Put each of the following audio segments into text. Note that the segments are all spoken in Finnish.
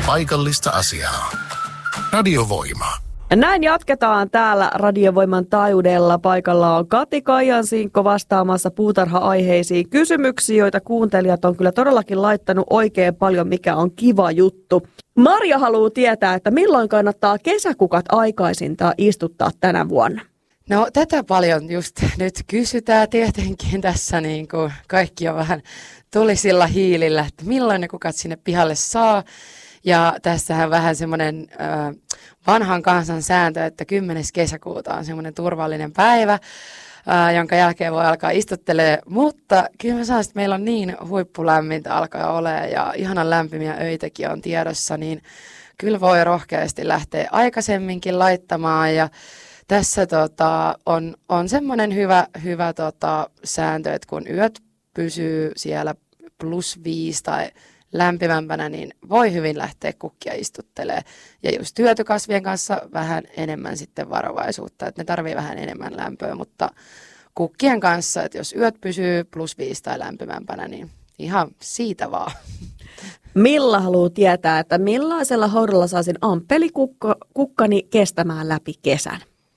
Paikallista asiaa. Radiovoima. Näin jatketaan täällä Radiovoiman taajuudella. Paikalla on Kati Kaijansinkko vastaamassa puutarha-aiheisiin kysymyksiin, joita kuuntelijat on kyllä todellakin laittanut oikein paljon, mikä on kiva juttu. Marja haluaa tietää, että milloin kannattaa kesäkukat aikaisintaan istuttaa tänä vuonna? No tätä paljon just nyt kysytään tietenkin tässä, niin kuin kaikki on vähän tulisilla hiilillä, että milloin ne kukat sinne pihalle saa. Ja tässähän vähän semmoinen vanhan kansan sääntö, että 10. kesäkuuta on semmoinen turvallinen päivä, jonka jälkeen voi alkaa istuttelemaan. Mutta kyllä mä sanon, että meillä on niin huippulämmintä alkaa olemaan ja ihanan lämpimiä öitäkin on tiedossa, niin kyllä voi rohkeasti lähteä aikaisemminkin laittamaan. Ja tässä on semmoinen hyvä sääntö, että kun yöt pysyy siellä +5 tai lämpimämpänä, niin voi hyvin lähteä kukkia istuttelemaan. Ja just hyötykasvien kanssa vähän enemmän sitten varovaisuutta, että ne tarvii vähän enemmän lämpöä, mutta kukkien kanssa, että jos yöt pysyy +5 tai lämpimämpänä, niin ihan siitä vaan. Milla haluaa tietää, että millaisella hoidolla saisin amppelikukkani kestämään läpi kesän?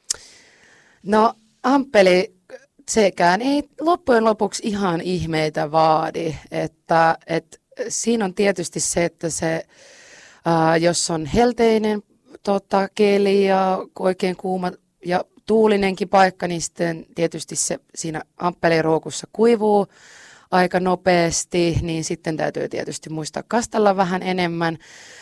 No amppeli sekään ei loppujen lopuksi ihan ihmeitä vaadi, että siinä on tietysti se, että se, jos on helteinen keli ja oikein kuuma ja tuulinenkin paikka, niin sitten tietysti se siinä amppeliruokussa kuivuu aika nopeasti, niin sitten täytyy tietysti muistaa kastella vähän enemmän,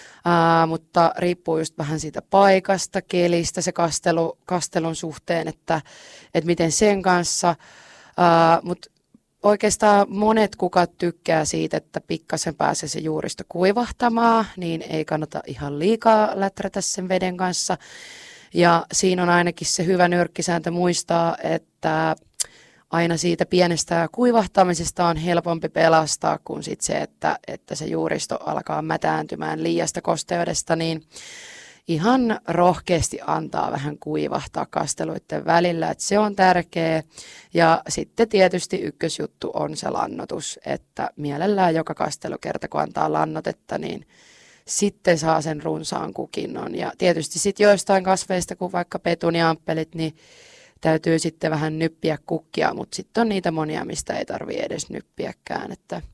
mutta riippuu just vähän siitä paikasta, kelistä, se kastelun suhteen, että miten sen kanssa, mutta oikeastaan monet kukat tykkää siitä, että pikkasen pääsee se juuristo kuivahtamaan, niin ei kannata ihan liikaa läträtä sen veden kanssa. Ja siinä on ainakin se hyvä nyrkkisääntö muistaa, että aina siitä pienestä kuivahtamisesta on helpompi pelastaa kuin sit se, että se juuristo alkaa mätääntymään liiasta kosteudesta, niin ihan rohkeasti antaa vähän kuivahtaa kasteluiden välillä, että se on tärkeä. Ja sitten tietysti ykkösjuttu on se lannotus, että mielellään joka kastelukerta, kun antaa lannotetta, niin sitten saa sen runsaan kukinnon. Ja tietysti sitten joistain kasveista, kuin vaikka petuniamppelit, niin täytyy sitten vähän nyppiä kukkia, mutta sitten on niitä monia, mistä ei tarvitse edes nyppiäkään, että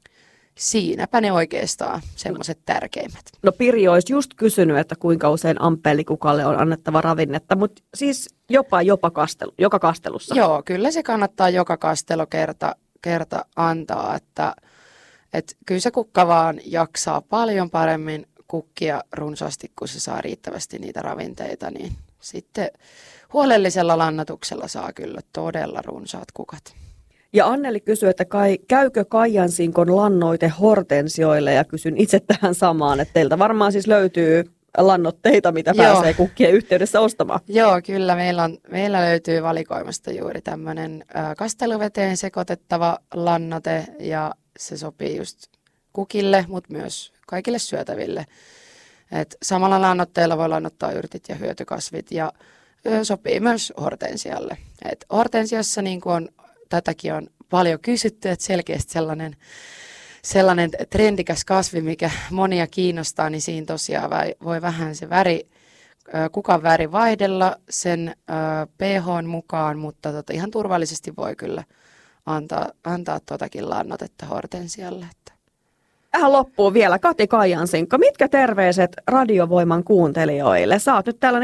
siinäpä ne oikeastaan semmoiset tärkeimmät. No Pirjo olisi just kysynyt, että kuinka usein amppelikukalle on annettava ravinnetta, mutta siis joka kastelussa. Joo, kyllä se kannattaa joka kastelukerta antaa, että kyllä se kukka vaan jaksaa paljon paremmin kukkia runsaasti, kun se saa riittävästi niitä ravinteita, niin sitten huolellisella lannoituksella saa kyllä todella runsaat kukat. Ja Anneli kysyy, että käykö Kaijansinkon lannoite hortensioille, ja kysyn itse tähän samaan, että teiltä varmaan siis löytyy lannoitteita, mitä pääsee kukkien yhteydessä ostamaan. Joo, kyllä meillä löytyy valikoimasta juuri tämmöinen kasteluveteen sekoitettava lannoite, ja se sopii just kukille, mutta myös kaikille syötäville. Et samalla lannoitteella voi lannoittaa yrtit ja hyötykasvit, ja sopii myös hortensialle. Et hortensiassa niin kuin tätäkin on paljon kysytty, että selkeästi sellainen trendikäs kasvi, mikä monia kiinnostaa, niin siinä tosiaan voi vähän se kukan väri vaihdella sen pH:n mukaan, mutta ihan turvallisesti voi kyllä antaa totakin lannotetta hortensialle. Tähän loppuu vielä Kati Kaijansinkko. Mitkä terveiset Radiovoiman kuuntelijoille? Sä oot nyt täällä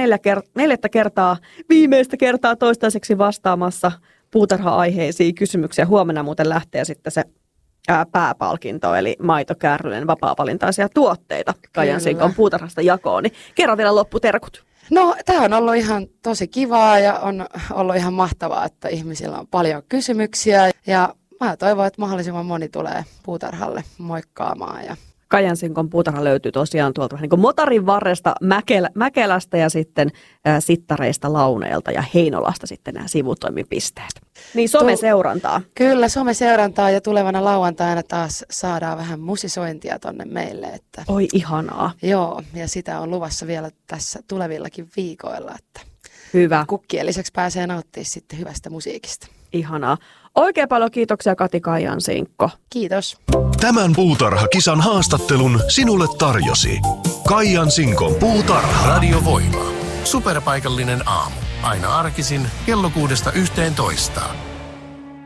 viimeistä kertaa toistaiseksi vastaamassa puutarha-aiheisiin kysymyksiä. Huomenna muuten lähtee sitten se pääpalkinto, eli maitokärryjen vapaa-valintaisia tuotteita Kaijansinkon puutarhasta jakoon. Niin kerro vielä lopputerkut. No, tämä on ollut ihan tosi kivaa ja on ollut ihan mahtavaa, että ihmisillä on paljon kysymyksiä. Ja mä toivon, että mahdollisimman moni tulee puutarhalle moikkaamaan. Kaijansinkon puutarha löytyy tosiaan tuolta vähän niin kuin Motarin varresta Mäkelästä ja sitten Sittareista, Launeelta ja Heinolasta sitten nämä sivutoimipisteet. Niin someseurantaa. Kyllä, someseurantaa ja tulevana lauantaina taas saadaan vähän musisointia tonne meille. Että oi ihanaa. Joo, ja sitä on luvassa vielä tässä tulevillakin viikoilla, että hyvä. Kukkien lisäksi pääsee nauttimaan sitten hyvästä musiikista. Ihanaa. Oikein paljon kiitoksia Kati Kaijansinkko. Kiitos. Tämän puutarhakisan haastattelun sinulle tarjosi Kaijan Sinkon puutarha. Radiovoima. Superpaikallinen aamu. Aina arkisin kello 6–11.